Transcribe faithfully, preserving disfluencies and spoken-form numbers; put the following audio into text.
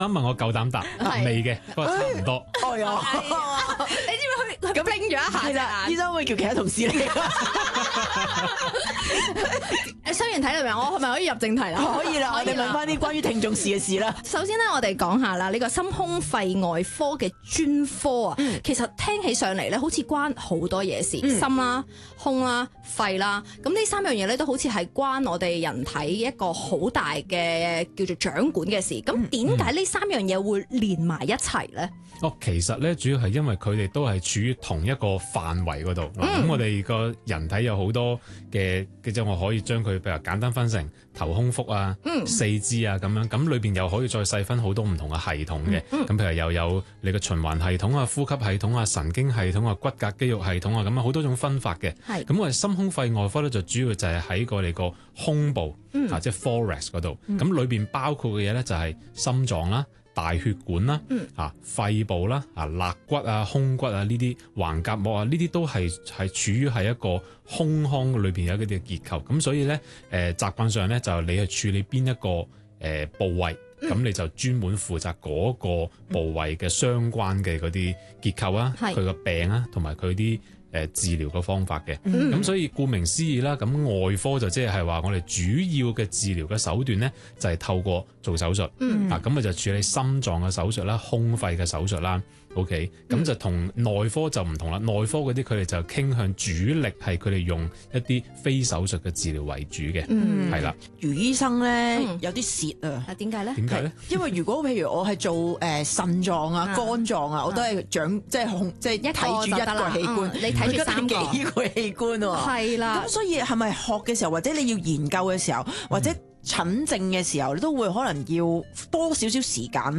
啱問我夠膽答，未嘅，不過差唔多。 哦呀， 你知唔知佢佢冰咗一下隻係啦，醫眼？ 生會叫其他同事嚟。 誒，收完睇嚟未？我係咪可以入正題啦？ 可以啦，我哋問翻啲關於聽眾事嘅事啦。 首先咧，我哋講下啦，呢個心胸肺外科嘅專科啊， 嗯其實聽起上嚟咧，好似關好多嘢事， 嗯心啦、胸啦、肺啦，咁呢三樣嘢咧都好似係關我哋人體一個好大嘅叫做掌管嘅事。咁點解呢三樣嘢會連埋一齊咧？ 哦，其實咧主要係因為佢哋都係處於同一個範圍嗰度。咁、 嗯、 我哋個人體有好多嘅，即係我可以將佢譬如簡單分成頭胸腹啊、 嗯、 四肢啊咁樣。咁裏邊又可以再細分好多唔同嘅系統嘅。咁、 嗯、 譬如又有你嘅循環系統啊、呼吸系統啊、神經系統啊、骨骼肌肉系統啊，咁啊好多種分法嘅。 係。咁我哋心胸肺外科咧就主要就係喺我哋個胸部、 嗯、 啊，即係 thorax 嗰度。咁裏邊包括嘅嘢咧就係心臟啦、大血管啦、 嗯、 啊肺部啦、啊肋骨啊、胸骨啊呢啲橫膈膜啊呢啲都係係處於係一個胸腔裏邊有一啲嘅結構，咁所以咧誒習慣上咧就你去處理邊一個誒、呃、部位，咁、嗯、你就專門負責嗰個部位嘅相關嘅嗰啲結構啊，佢個病啊，同埋佢啲誒治療嘅方法嘅，咁、嗯、所以顧名思義啦，咁外科就即係話我哋主要嘅治療嘅手段咧，就係、是、透過做手術，嗯、啊咁啊就處理心臟嘅手術啦、胸肺嘅手術啦 ，OK，咁、嗯、就同內科就唔同啦，內科嗰啲佢哋就傾向主力係佢哋用一啲非手術嘅治療為主嘅，係、嗯、啦。 余醫生咧、嗯、有啲蝕啊， 啊點解咧？ 點解咧？ 因為如果譬如我係做誒腎臟啊、肝臟啊，我都係長即係控即係睇住一個器官。 嗯睇住三個幾個器官喎， 係啦。 咁所以係咪學嘅時候，或者你要研究嘅時候，或者診症嘅時候，你都會可能要多少少時間咧？